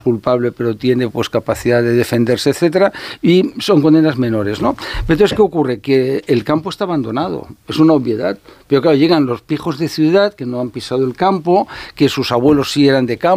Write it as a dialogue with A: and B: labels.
A: culpable, pero tiene pues capacidad de defenderse, etcétera, y son condenas menores, ¿no? Pero entonces, ¿qué ocurre? Que el campo está abandonado, es una obviedad, pero claro, llegan los pijos de ciudad que no han pisado el campo, que sus abuelos sí eran de campo,